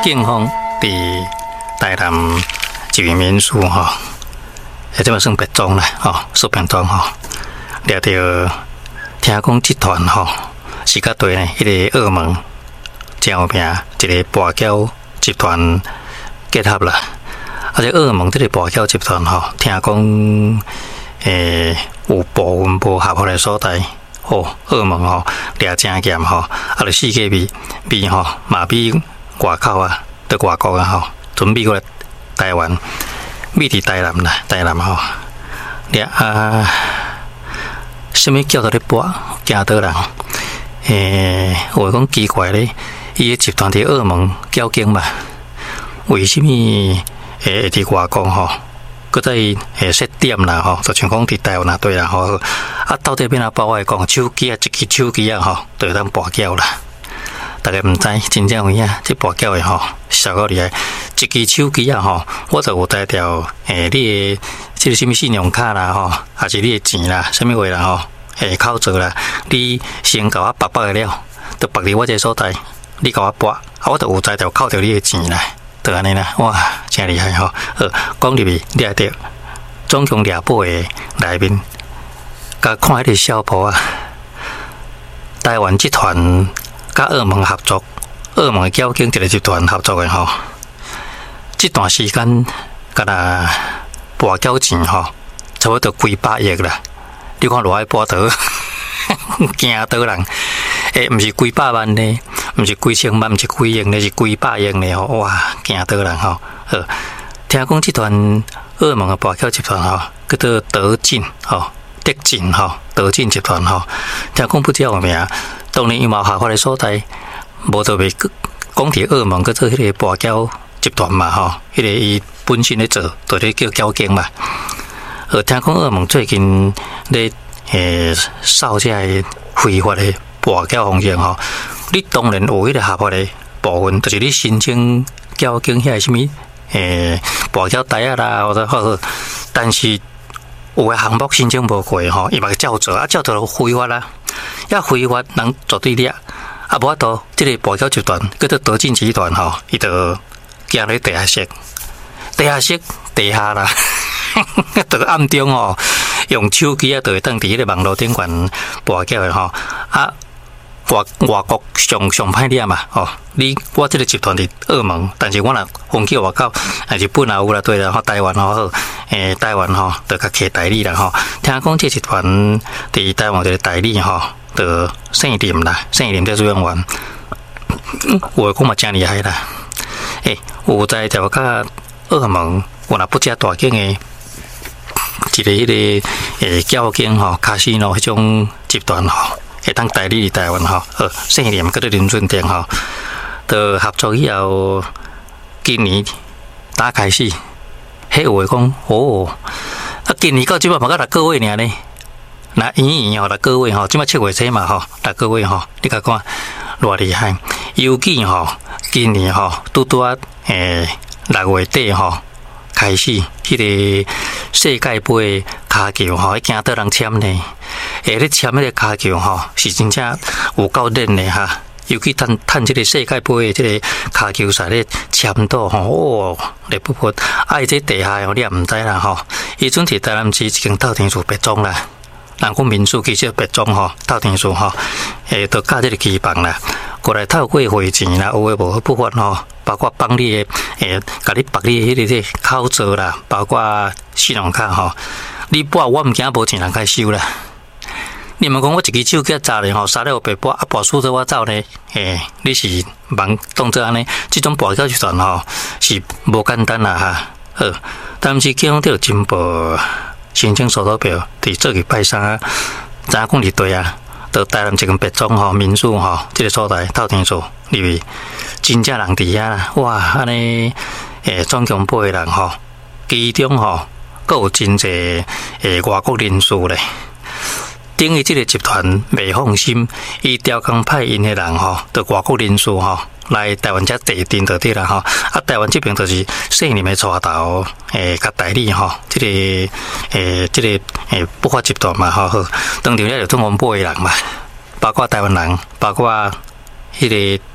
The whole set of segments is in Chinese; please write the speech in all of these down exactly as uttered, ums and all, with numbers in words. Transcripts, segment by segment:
警方伫台南一位民宿吼，也即嘛算别庄啦吼，苏平庄吼，掠到听讲集团吼是甲对呢，迄个澳门真有名一个跋筊集团结合啦。啊，这澳门这个跋筊集团吼，听讲诶有部分无合法的所在。哦，澳门吼掠真严吼，啊，就世界比比吼嘛比外口啊，在外国啊吼，准备过来台湾，美伫台南啦，台南吼掠啊，什么叫做咧跋惊倒人？诶，话讲奇怪咧，伊个集团伫澳门交警嘛，为什么诶伫外国吼？搁在诶设点啦吼，就像讲伫台湾啊对啦吼，啊到底变啊包来讲，手机啊一支手机啊吼，就当跋筊啦。大家毋知真正有影，这跋筊诶吼，效果厉害。一支手机啊吼，我就有带条诶你诶，即个什么信用卡啦吼，还是你诶钱啦，什么话啦吼，诶口座啦，你先甲我拔拔个了，就拔伫我这所在，你甲我拔，啊我就有带条扣着你诶钱啦。就安尼啦，哇，真厉害吼！呃，讲入去掠到，总共掠捕的内面，甲看迄个小婆啊，台湾集团甲澳门合作，澳门的交警一个集团合作的吼，这段时间甲啦跋筊钱吼，差不多几百亿啦。你看偌爱跋倒，惊倒人，诶，毋是几百万呢？毋是几千万，毋是几亿呢，是几百亿呢吼！哇，惊倒人吼！呃，听讲集团澳门的跋筊集团吼，叫做德进吼、德进吼、德进集团吼，听讲不只有名，当年有冇合法的所在，无就袂讲伫澳门叫做迄个跋筊集团嘛吼，迄个伊本身咧做，就咧叫交警嘛。呃，听讲澳门最近咧诶扫这个非法的跋筊风险吼。你当然有迄个合法的部分，就是你申请交警遐什么诶跋筊袋啊啦，或者或者，但是有诶项目申請無過吼，伊嘛照做啊，照做就非法啦，遐非法人絕對掠，啊無法度，即個跋筊集團叫做德進集團吼，伊就行咧地下室，地下室地下啦，就暗中吼用手機啊，就會當佇迄個網絡頂懸跋筊誒吼啊。外外国上上歹掠嘛，哦，你我这个集团伫澳门，但是我若分去外口，啊日本也有啦，对啦，吼台湾吼好，诶台湾吼，就甲开代理啦吼。听讲这集团伫台湾这个代理吼，就姓林啦，姓林叫主任员，我讲嘛真厉害啦。诶，有在条甲澳门，有若不遮大间诶，一个迄个诶交警吼，卡西诺迄种集团吼。会当代理台湾吼，呃，姓林叫做林顺店吼，就合作以后，今年打开始，迄有诶讲哦，啊，今年到即摆嘛，才六个月尔呢，那圆圆吼六个月吼，即摆七月初嘛吼，六个月吼，你甲看偌厉害，尤其吼，今年吼，拄拄啊，诶，六月底吼。开始，迄、那个世界杯骹球吼，惊倒人签呢。诶，咧签迄个骹球吼，是真正有够练的哈。尤其趁趁即个世界杯的即个骹球赛咧签到吼，哦，咧不不，啊，伊这地下吼，你也毋知啦吼。伊阵伫台南市一间斗天厝别庄啦，人讲民宿其实别庄吼，斗天厝吼，诶，都加即个期房啦。过来透过汇钱啦，有诶无不法吼，包括帮你诶，诶，甲你绑你迄个迄个口座啦，包括信用卡吼，你拨我毋惊无钱人开收啦。你们讲我一支手机砸咧吼，杀了被拨，啊拨输着我走呢？诶，你是忙当做安尼，即种跋筊集团吼是无简单啦哈。呃，但是警方都有进步，申请收到表，伫做去拜三，知影讲伫对啊。到台南一间别庄吼民宿吼，即、这个所在透天厝入去，真正人伫遐啦，哇！安尼诶，总共八个人吼，其中吼，阁有真侪诶外国人士咧。等于即个集团未放心，伊调工派因诶人吼，着外国人士吼来台湾遮地定着啲啦吼。啊，台湾这边就是姓林诶带头诶，甲代理吼，即、这个诶，即、这个诶不法集团嘛吼，当场了就总共八个人嘛，包括台湾人，包括迄个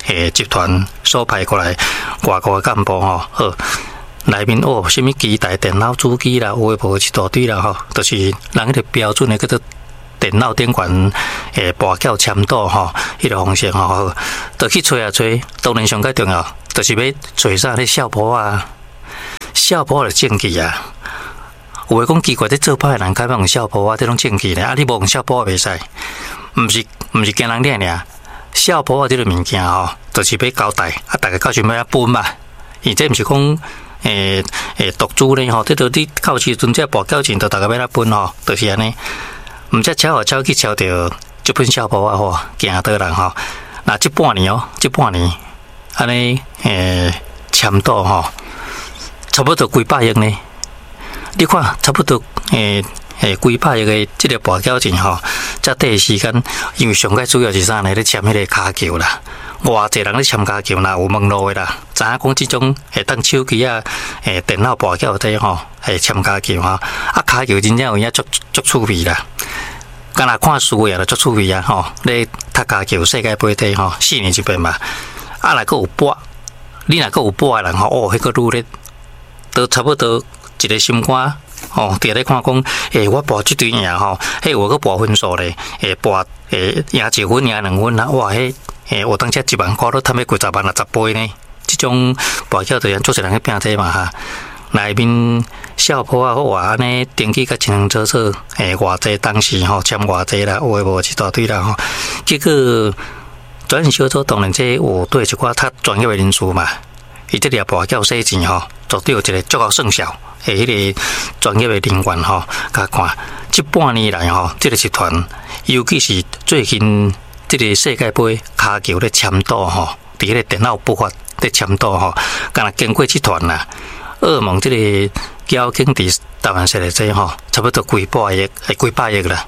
诶集团所派过来外国干部吼，好。内面哦，什么机台、电脑主机啦，有诶无一大堆啦吼，就是人迄个标准诶，叫做电脑顶悬诶，跋筊签到吼，迄个方式吼，就去找啊找。当然上较重要，就是要找啥咧校婆啊，校婆诶证据啊。有诶讲奇怪，咧做歹诶人敢要用校婆啊，这种证据咧，啊你无用校婆袂使，毋是毋是惊人掠尔，校婆啊这个物件吼，就是要交代啊，大家到时要啊分嘛，伊这毋是讲。诶诶，独资咧吼，这都你到时阵这跋筊钱，都大家要来分吼，就是安尼。毋则巧啊巧去敲着这本小报啊吼，行倒人吼。那这半年哦，这半年安尼诶签到吼，差不多几百亿呢。你看，差不多诶诶几百亿的这个跋筊钱吼，这短时间，因为上个主要是啥呢？咧签迄个卡球啦。偌济人咧签卡球啦，有门路的啦。知影讲即种会当手机啊，诶电脑跋筊这吼，会签卡球吼。啊，卡球真正有影足足趣味啦。敢若看书也là足趣味啊吼。咧踢卡球世界杯底吼，四年一遍嘛。啊，若阁有博，你若阁有博的人吼，哦，迄个愈咧，都差不多一个心肝。哦，伫咧看讲，诶，我博即堆赢吼，迄我阁博分数咧，诶，博诶赢一分赢两分啊，哇，迄诶，我当下一万块都赚要几十万六十倍呢。即种博筊就人做一人去拼这嘛哈。内面校坡啊，我安尼登记甲清清楚楚，诶，偌济当时吼签偌济啦，有诶无一大堆啦吼。结果转型小组当然这有对一寡较专业诶人士嘛，伊这个博筊洗钱吼，绝对有一个足够成效。诶，迄个专业的人员吼，甲看，这半年来吼，这个集团，尤其是最近这个世界杯卡球咧签到吼，伫迄个电脑部法咧签到吼，敢若经过集团啦，澳门这个交警伫台湾设立这吼，差不多几百亿，诶，几百亿啦。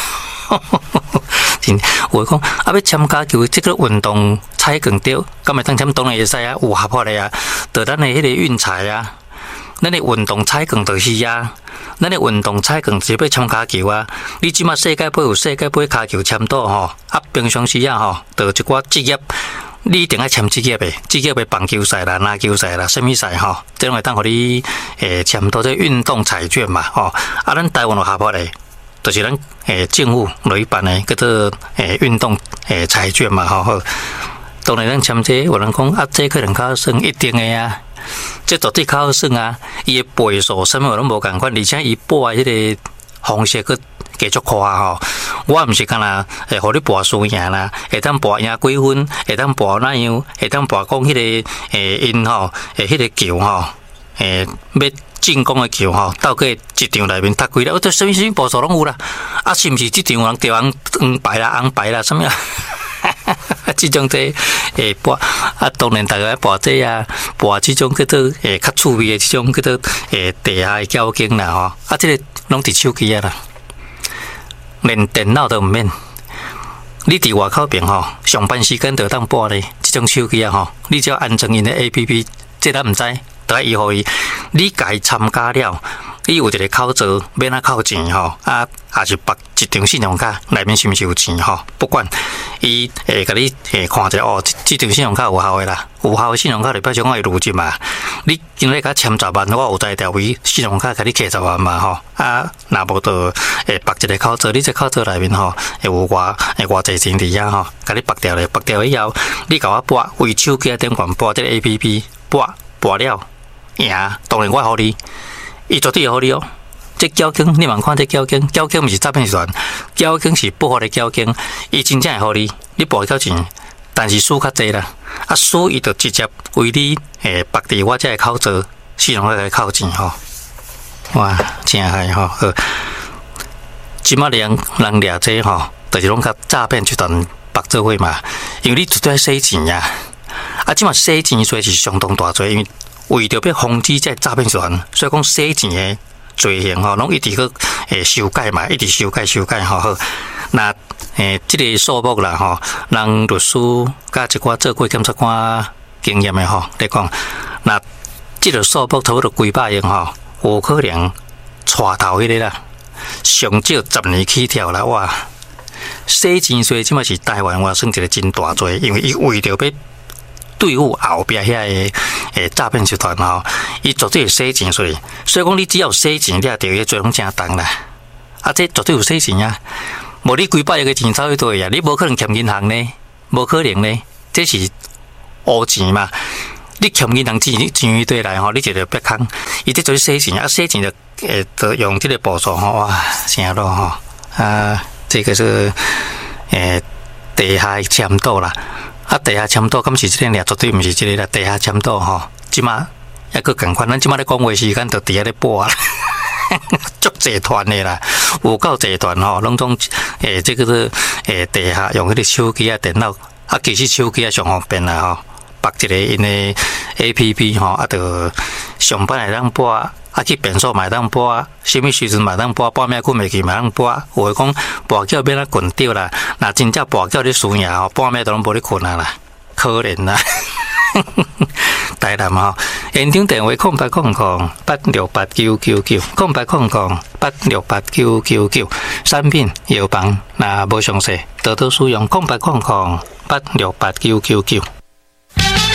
真，我讲啊，要签卡球，这个运动彩更对，敢会当签当然会使啊，有合法的啊，得咱的迄个运彩啊。咱的运动彩券就是啊，咱的运动彩券是要签卡球啊。你即马世界杯有世界杯卡球签到吼，啊平常时啊吼，就一寡职业，你一定爱签职业的，职业的棒球赛啦、篮球赛啦、什么赛吼，这种会当互你诶签到这运动彩券嘛吼。啊，咱台湾有合法的，就是咱诶政府落去办的，叫做诶运动诶彩券嘛吼。当然咱签这有人讲啊，这可能较算一定的啊。这绝对较好算啊！伊的倍数什么拢无共款，而且伊播的迄个方式佫继续夸吼。我毋是干啦，会互你博输赢啦，会当博赢几分，会当博哪样，会当博讲迄个诶因吼，诶迄个球吼，诶要进攻的球吼，到底一场内面踢几粒？我这什么什么步数拢有啦。啊，是毋是即场有人掉红黄牌啦、红牌啦，什么？这种这诶博啊，当然大家博这啊，博这种叫做诶较趣味的这种叫做诶地下的交警啦吼，啊，这个拢伫手机啊啦，连电脑都毋免。你伫外口边吼，上班时间就当博咧，这种手机啊吼，你只要安装因的 A P P， 这咱毋知，都要伊互伊，你家参加了。你有一个口罩，免啊扣钱吼，啊，也是绑一张信用卡，内面是毋是有钱吼？不管，伊会甲你诶看者哦，这张信用卡有效的啦，有效的信用卡就表示讲会入入嘛。你今日甲签十万，我有在条位信用卡甲你摕十万嘛吼，啊，若无就诶绑一个口罩，你这口罩内面吼会有偌诶偌济钱伫遐吼，甲你绑掉咧，绑掉以后，你甲我拨为手机顶管拨这个 A P P， 拨拨了赢，当然我互你。伊绝对会互你哦！这交警，你茫看这交警，交警毋是诈骗集团，交警是不法的交警，伊真正会互你，你博到钱，但是输较济啦。啊，输伊就直接为你诶绑伫我这个口罩，信用卡来扣钱吼。哇，真害吼！好，即马人人掠这吼，就是拢甲诈骗集团绑做伙嘛，因为你绝对洗钱呀。啊，即马洗钱虽是相当大罪，因为为着要防止这诈骗集团，所以讲洗钱的罪行吼，拢一直去诶修改嘛，一直修改修改吼好。那诶，这个数目啦吼，人律师甲一寡做过检察官经验的吼来讲，那这个数目差不多几百亿吼，有可能带头迄个啦，上少十年起跳啦哇！洗钱罪即嘛是台湾我算一个真大罪，因为伊为着要对付后边遐个诶诈骗集团吼，伊绝对有洗钱所以，所以讲你只要有洗钱，你也着要做拢正当啦。啊，这绝对有洗钱啊！无你几百亿个钱走去倒啊？你无可能欠银行呢，无可能呢，这是乌钱嘛。你欠银行钱钱一堆来吼，你就着别坑。伊这就是洗钱啊，洗钱就诶，就用这个步骤吼，哇，啥咯吼啊，这个是诶地下签到啦。啊，地下签到，敢是这个俩，绝对毋是这个啦。地下签到吼，即马抑个共款，咱即马咧讲话时间，就伫遐咧播啊，足集团的啦，有够集团吼，拢总诶，这个是诶地下用迄个手机啊、电脑啊，其实手机啊上方便啦吼，绑一个因的 A P P 吼，啊，就上班会当播。啊，去便所嘛当播，什么时阵嘛当播，半暝困袂去嘛当播。有诶讲跋筊免啊困着啦，若真正跋筊咧输赢吼，半暝都拢无咧困啊啦，可怜啦。台南吼，现场电话空八空空八六八九九九，空八空空八六八九九九，产品药房若无详细，多多使用空八空空八六八九九九。